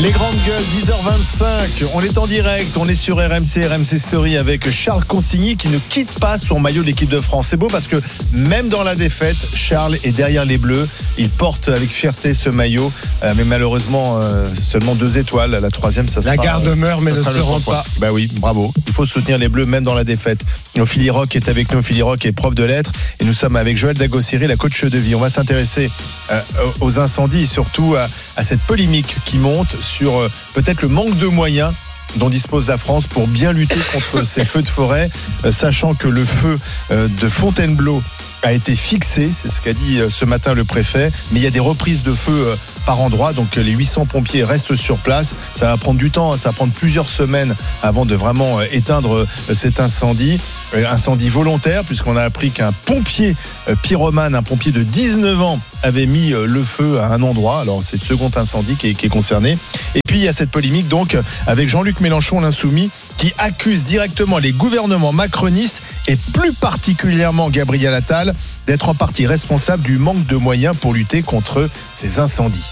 Les grandes gueules, 10h25, on est en direct, on est sur RMC Story avec Charles Consigny qui ne quitte pas son maillot de l'équipe de France. C'est beau parce que même dans la défaite, Charles est derrière les Bleus, il porte avec fierté ce maillot, mais malheureusement seulement 2 étoiles, la 3e ça sera... La garde meurt mais ne se rend pas. Bah oui, bravo, il faut soutenir les Bleus même dans la défaite. Ophélie Roch est avec nous, Ophélie Roch est prof de lettres et nous sommes avec Joël Dagossiri, la coach de vie. On va s'intéresser aux incendies et surtout à cette polémique qui monte sur peut-être le manque de moyens dont dispose la France pour bien lutter contre ces feux de forêt, sachant que le feu de Fontainebleau a été fixé, c'est ce qu'a dit ce matin le préfet, mais il y a des reprises de feu par endroit, donc les 800 pompiers restent sur place. Ça va prendre du temps, ça va prendre plusieurs semaines avant de vraiment éteindre cet incendie volontaire, puisqu'on a appris qu'un pompier pyromane, un pompier de 19 ans, avait mis le feu à un endroit. Alors c'est le second incendie qui est concerné. Et puis il y a cette polémique donc avec Jean-Luc Mélenchon, l'insoumis, qui accuse directement les gouvernements macronistes et plus particulièrement Gabriel Attal d'être en partie responsable du manque de moyens pour lutter contre ces incendies.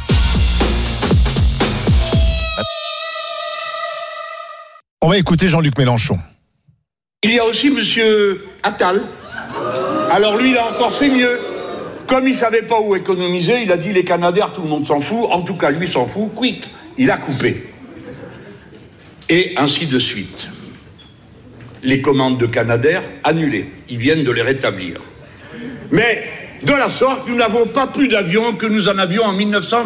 On va écouter Jean-Luc Mélenchon. Il y a aussi monsieur Attal. Alors lui, il a encore fait mieux. Comme il ne savait pas où économiser, il a dit les Canadaires, tout le monde s'en fout. En tout cas, lui s'en fout. Quick, il a coupé. Et ainsi de suite. Les commandes de Canadair annulées. Ils viennent de les rétablir. Mais de la sorte, nous n'avons pas plus d'avions que nous en avions en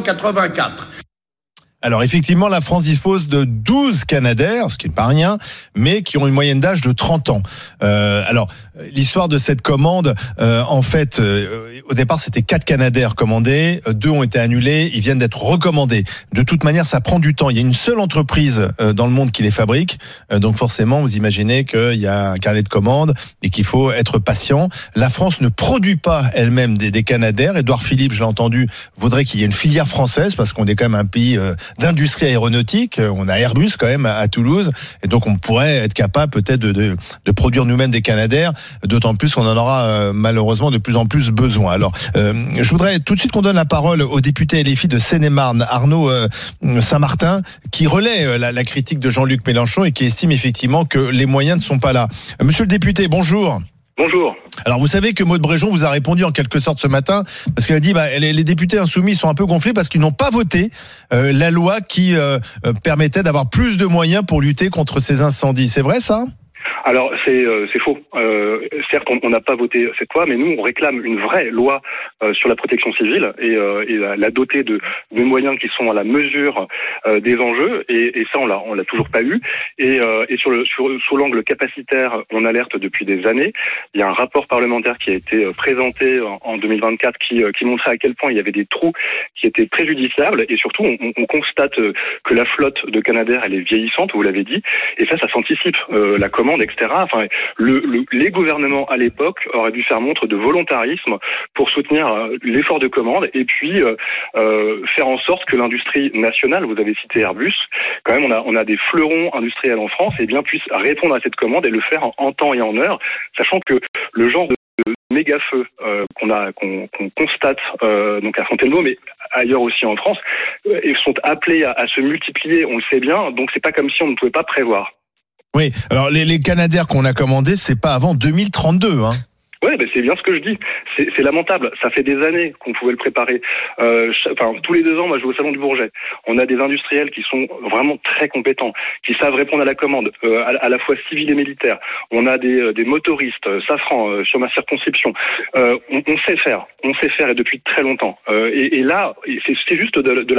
1984. Alors effectivement, la France dispose de 12 Canadair, ce qui n'est pas rien, mais qui ont une moyenne d'âge de 30 ans. Alors, l'histoire de cette commande, en fait, au départ, c'était 4 Canadair commandés, 2 ont été annulés, ils viennent d'être recommandés. De toute manière, ça prend du temps. Il y a une seule entreprise dans le monde qui les fabrique, donc forcément, vous imaginez qu'il y a un carnet de commandes et qu'il faut être patient. La France ne produit pas elle-même des Canadair. Édouard Philippe, je l'ai entendu, voudrait qu'il y ait une filière française, parce qu'on est quand même un pays d'industrie aéronautique. On a Airbus quand même à Toulouse, et donc on pourrait être capable peut-être de produire nous-mêmes des Canadair, d'autant plus qu'on en aura malheureusement de plus en plus besoin. Alors, je voudrais tout de suite qu'on donne la parole au député LFI de Seine-et-Marne, Arnaud Saint-Martin, qui relaie la critique de Jean-Luc Mélenchon et qui estime effectivement que les moyens ne sont pas là. Monsieur le député, bonjour. Bonjour. Alors vous savez que Maud Bréjon vous a répondu en quelque sorte ce matin, parce qu'elle a dit les députés insoumis sont un peu gonflés parce qu'ils n'ont pas voté la loi qui permettait d'avoir plus de moyens pour lutter contre ces incendies. C'est vrai ça ? Alors c'est faux. Certes, on n'a pas voté cette loi, mais nous on réclame une vraie loi sur la protection civile et la doter de moyens qui sont à la mesure des enjeux. Et ça on l'a toujours pas eu. Et sur l'angle capacitaire, on alerte depuis des années. Il y a un rapport parlementaire qui a été présenté en 2024 qui montrait à quel point il y avait des trous qui étaient préjudiciables. Et surtout, on constate que la flotte de Canadair elle est vieillissante, vous l'avez dit, et ça s'anticipe. La commande, etc. Enfin, les gouvernements à l'époque auraient dû faire montre de volontarisme pour soutenir l'effort de commande et puis faire en sorte que l'industrie nationale, vous avez cité Airbus, quand même on a des fleurons industriels en France, et bien puisse répondre à cette commande et le faire en temps et en heure, sachant que le genre de méga feu qu'on constate donc à Fontainebleau, mais ailleurs aussi en France, sont appelés à se multiplier, on le sait bien, donc c'est pas comme si on ne pouvait pas prévoir. Oui, alors les Canadair qu'on a commandés, c'est pas avant 2032, hein. Ouais, c'est bien ce que je dis. C'est lamentable. Ça fait des années qu'on pouvait le préparer. Tous les 2 ans, moi, je vais au Salon du Bourget. On a des industriels qui sont vraiment très compétents, qui savent répondre à la commande, à la fois civile et militaire. On a des motoristes, Safran, sur ma circonscription. On sait faire. On sait faire, et depuis très longtemps. Et là, c'est juste de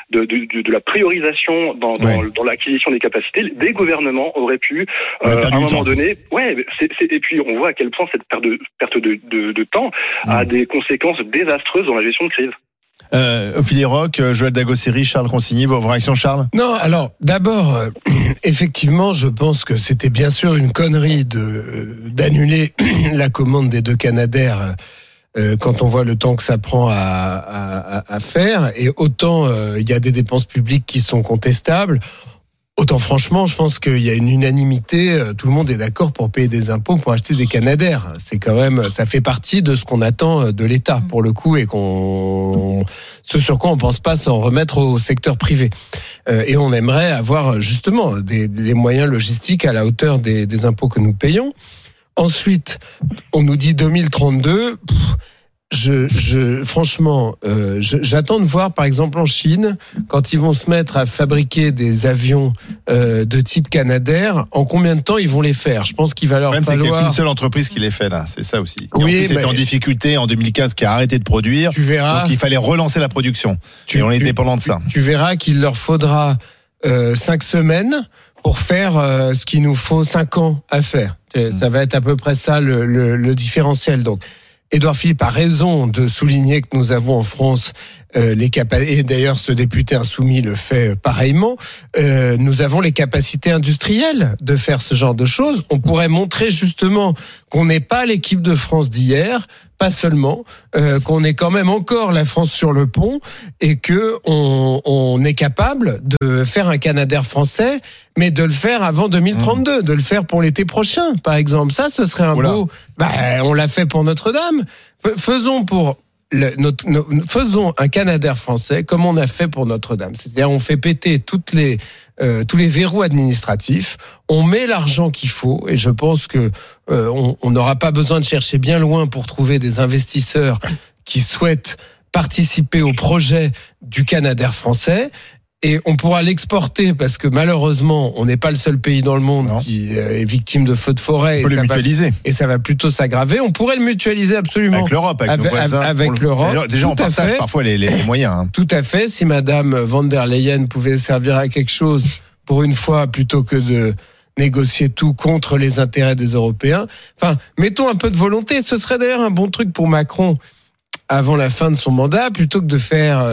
la priorisation dans l'acquisition des capacités. Des gouvernements auraient pu, à un moment donné, et puis on voit à quel point cette perte de temps a des conséquences désastreuses dans la gestion de crise. Ophélie Roch, Joël Dagossiri, Charles Consigny, vos réactions, Charles ? Non, alors d'abord, effectivement, je pense que c'était bien sûr une connerie d'annuler la commande des 2 Canadair quand on voit le temps que ça prend à faire. Et autant il y a des dépenses publiques qui sont contestables. Autant franchement, je pense qu'il y a une unanimité. Tout le monde est d'accord pour payer des impôts pour acheter des Canadair. C'est quand même, ça fait partie de ce qu'on attend de l'État pour le coup, et ce sur quoi on pense pas s'en remettre au secteur privé. Et on aimerait avoir justement les moyens logistiques à la hauteur des impôts que nous payons. Ensuite, on nous dit 2032. Franchement, j'attends de voir, par exemple, en Chine, quand ils vont se mettre à fabriquer des avions de type Canadair, en combien de temps ils vont les faire ? Je pense qu'il va leur falloir... C'est qu'il n'y a qu'une seule entreprise qui les fait, là. C'est ça aussi. Oui, en plus, c'était en difficulté en 2015, qui a arrêté de produire. Tu verras. Donc, il fallait relancer la production. Et on est dépendant de ça. Tu verras qu'il leur faudra 5 semaines pour faire ce qu'il nous faut 5 ans à faire. Ça va être à peu près ça le différentiel. Donc, Édouard Philippe a raison de souligner que nous avons en France les capacités, et d'ailleurs ce député insoumis le fait pareillement, nous avons les capacités industrielles de faire ce genre de choses. On pourrait montrer justement qu'on n'est pas l'équipe de France d'hier, pas seulement, qu'on est quand même encore la France sur le pont, et que on est capable de faire un Canadair français, mais de le faire avant 2032, de le faire pour l'été prochain, par exemple. Ça, ce serait un beau... on l'a fait pour Notre-Dame. Faisons un Canadair français comme on a fait pour Notre-Dame. C'est-à-dire, on fait péter tous les verrous administratifs, on met l'argent qu'il faut, et je pense que on n'aura pas besoin de chercher bien loin pour trouver des investisseurs qui souhaitent participer au projet du Canadair français. Et on pourra l'exporter, parce que malheureusement, on n'est pas le seul pays dans le monde qui est victime de feux de forêt. On peut le mutualiser. Et ça va plutôt s'aggraver. On pourrait le mutualiser absolument. Avec l'Europe, avec nos voisins. Avec l'Europe. Déjà, on partage parfois les moyens. Hein. Tout à fait. Si Madame von der Leyen pouvait servir à quelque chose pour une fois, plutôt que de négocier tout contre les intérêts des Européens. Enfin, mettons un peu de volonté. Ce serait d'ailleurs un bon truc pour Macron avant la fin de son mandat, plutôt que de faire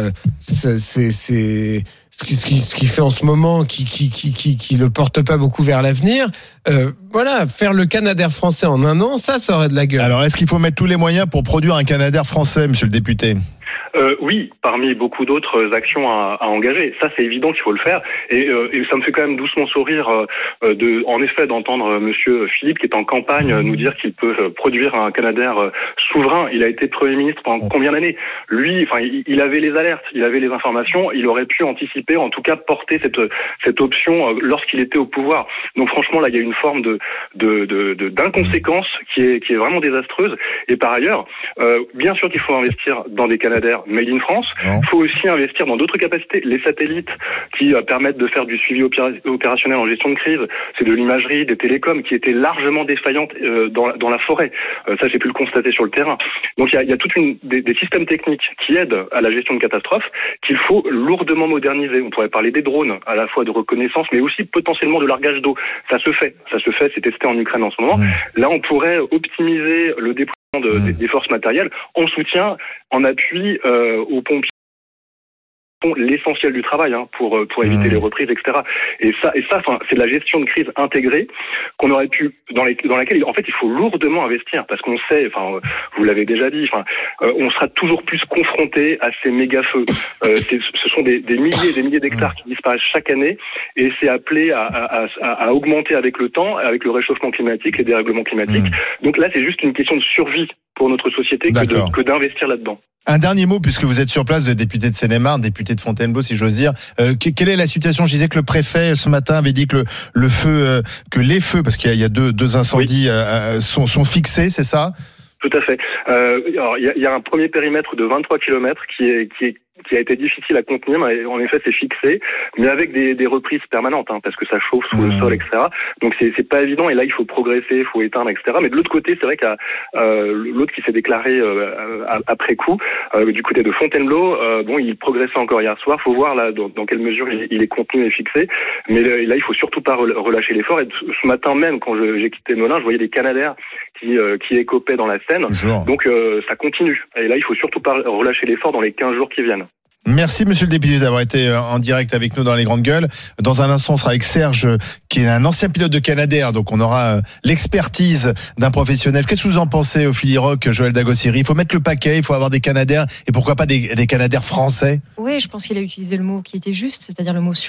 ce qu'il fait en ce moment, qui le porte pas beaucoup vers l'avenir. Faire le Canadair français en 1 an, ça aurait de la gueule. Alors, est-ce qu'il faut mettre tous les moyens pour produire un Canadair français, monsieur le député ? Oui, parmi beaucoup d'autres actions à engager. Ça, c'est évident qu'il faut le faire. Et ça me fait quand même doucement sourire en effet, d'entendre monsieur Philippe, qui est en campagne, nous dire qu'il peut produire un Canadair souverain. Il a été Premier ministre pendant combien d'années ? Lui, il avait les alertes, il avait les informations, il aurait pu anticiper, en tout cas porter cette option lorsqu'il était au pouvoir. Donc franchement, là, il y a une forme d'inconséquence qui est vraiment désastreuse. Et par ailleurs, bien sûr qu'il faut investir dans des Canadair made in France. Il faut aussi investir dans d'autres capacités. Les satellites qui permettent de faire du suivi opérationnel en gestion de crise, c'est de l'imagerie, des télécoms qui étaient largement défaillantes dans la forêt. Ça, j'ai pu le constater sur le terrain. Donc il y a toute des systèmes techniques qui aident à la gestion de catastrophes qu'il faut lourdement moderniser. On pourrait parler des drones, à la fois de reconnaissance, mais aussi potentiellement de largage d'eau. Ça se fait, c'est testé en Ukraine en ce moment. Là, on pourrait optimiser le déploiement des forces matérielles en soutien, en appui aux pompiers. L'essentiel du travail pour éviter les reprises, etc. Et ça, c'est de la gestion de crise intégrée qu'on aurait pu dans laquelle en fait il faut lourdement investir, parce qu'on sait, vous l'avez déjà dit, on sera toujours plus confronté à ces méga feux. Ce sont des milliers et des milliers d'hectares qui disparaissent chaque année, et c'est appelé à augmenter avec le temps, avec le réchauffement climatique, les dérèglements climatiques. Donc là, c'est juste une question de survie pour notre société que d'investir là-dedans. Un dernier mot, puisque vous êtes sur place, vous êtes député de Seine-et-Marne, député de Fontainebleau, si j'ose dire. Quelle est la situation ? Je disais que le préfet, ce matin, avait dit que les feux, parce qu'il y a deux incendies, sont fixés, c'est ça ? Tout à fait. Alors, il y a un premier périmètre de 23 km qui a été difficile à contenir, mais en effet c'est fixé, mais avec des reprises permanentes, parce que ça chauffe sous le sol, etc. Donc c'est pas évident, et là il faut progresser, il faut éteindre, etc. Mais de l'autre côté, c'est vrai qu'il y a l'autre qui s'est déclaré après coup, du côté de Fontainebleau, il progressait encore hier soir, faut voir là dans quelle mesure il est contenu et fixé, mais là il faut surtout pas relâcher l'effort. Et ce matin même, quand j'ai quitté Melun, je voyais des Canadair qui écopaient dans la Seine, donc ça continue, et là il faut surtout pas relâcher l'effort dans les 15 jours qui viennent. Merci monsieur le député d'avoir été en direct avec nous dans les grandes gueules. Dans un instant, on sera avec Serge, qui est un ancien pilote de Canadair, donc on aura l'expertise d'un professionnel. Qu'est-ce que vous en pensez, Ophélie Roch, Joël Dagossiri ? Il faut mettre le paquet, il faut avoir des Canadair, et pourquoi pas des Canadair français ? Oui, je pense qu'il a utilisé le mot qui était juste, c'est-à-dire le mot survie.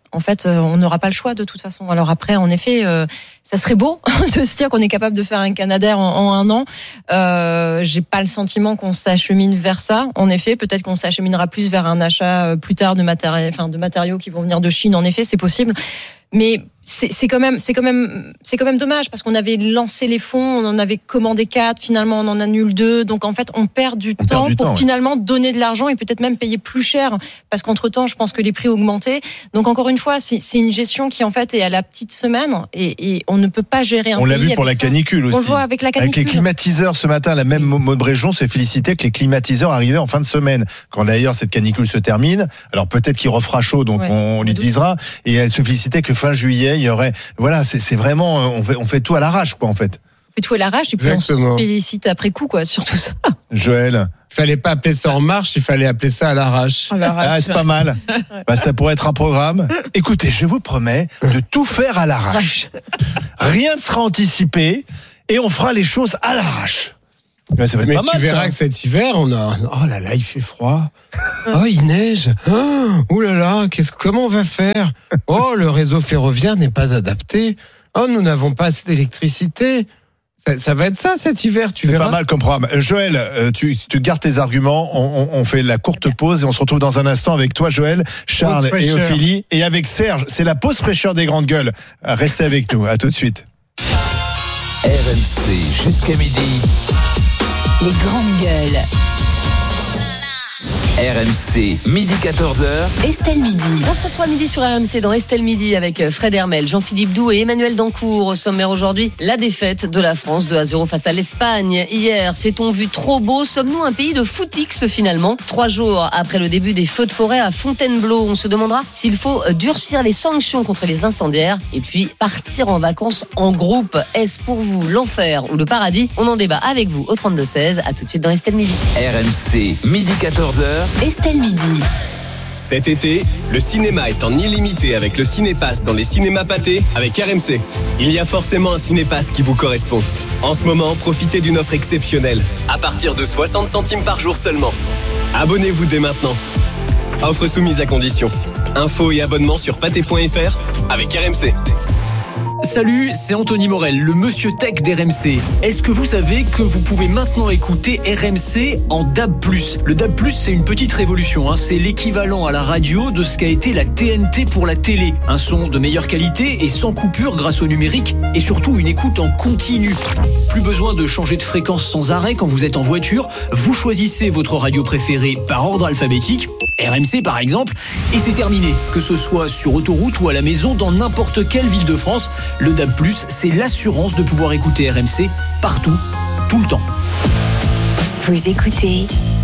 en fait, on n'aura pas le choix de toute façon. Alors après, en effet, ça serait beau de se dire qu'on est capable de faire un Canadair en 1 an. J'ai pas le sentiment qu'on s'achemine vers ça. En effet, peut-être qu'on s'acheminera plus vers un achat plus tard de matériaux qui vont venir de Chine. En effet, c'est possible. Mais c'est quand même dommage parce qu'on avait lancé les fonds, on en avait commandé 4, finalement on en annule 2. Donc en fait, on perd du temps pour finalement donner de l'argent et peut-être même payer plus cher parce qu'entre-temps, je pense que les prix ont augmenté. Donc encore une fois, c'est une gestion qui en fait est à la petite semaine et on ne peut pas gérer un pays. On l'a vu pour la canicule aussi. On le voit avec la canicule. Avec les climatiseurs ce matin, la même Maud Bréjon s'est félicitée que les climatiseurs arrivaient en fin de semaine. Quand d'ailleurs cette canicule se termine, alors peut-être qu'il refera chaud, donc on l'utilisera. Et elle se félicitait que fin juillet, il y aurait, voilà, c'est vraiment, on fait tout à l'arrache, quoi, en fait. On fait tout à l'arrache et puis Exactement. on se félicite après coup, quoi, sur tout ça. Joël. Il fallait pas appeler ça en marche, il fallait appeler ça à l'arrache. C'est pas mal. Ça pourrait être un programme. Écoutez, je vous promets de tout faire à l'arrache. Rien ne sera anticipé et on fera les choses à l'arrache. Ça va être Mais pas mal, tu verras ça. que cet hiver, oh là là, il fait froid. Oh, il neige. Oh là là, comment on va faire? Oh, le réseau ferroviaire n'est pas adapté. Oh, nous n'avons pas assez d'électricité. Ça va être ça cet hiver, tu verras. Pas mal comme programme. Joël, tu gardes tes arguments. On fait la courte pause et on se retrouve dans un instant avec toi, Joël, Charles et Ophélie. Et avec Serge, c'est la pause fraîcheur des grandes gueules. Restez avec nous. À tout de suite. RMC jusqu'à midi. Les grandes gueules. RMC, midi 14h. Estelle Midi. On se retrouve à midi sur RMC dans Estelle Midi avec Fred Hermel, Jean-Philippe Doux et Emmanuel Dancourt. Au sommaire aujourd'hui, la défaite de la France 2-0 face à l'Espagne. Hier, s'est-on vu trop beau? Sommes-nous un pays de footix finalement? 3 jours après le début des feux de forêt à Fontainebleau, on se demandera s'il faut durcir les sanctions contre les incendiaires et puis partir en vacances en groupe. Est-ce pour vous l'enfer ou le paradis? On en débat avec vous au 32-16. À tout de suite dans Estelle Midi. RMC, midi 14h. Estelle Midi. Cet été, le cinéma est en illimité avec le Cinépass dans les cinémas pâtés avec RMC. Il y a forcément un Cinépass qui vous correspond. En ce moment, profitez d'une offre exceptionnelle, à partir de 60 centimes par jour seulement. Abonnez-vous dès maintenant. Offre soumise à condition. Infos et abonnements sur pâté.fr avec RMC. Salut, c'est Anthony Morel, le monsieur tech d'RMC. Est-ce que vous savez que vous pouvez maintenant écouter RMC en DAB+. Le DAB+, c'est une petite révolution, c'est l'équivalent à la radio de ce qu'a été la TNT pour la télé. Un son de meilleure qualité et sans coupure grâce au numérique et surtout une écoute en continu. Plus besoin de changer de fréquence sans arrêt quand vous êtes en voiture. Vous choisissez votre radio préférée par ordre alphabétique, RMC par exemple, et c'est terminé. Que ce soit sur autoroute ou à la maison, dans n'importe quelle ville de France, le DAB+, c'est l'assurance de pouvoir écouter RMC partout, tout le temps. Vous écoutez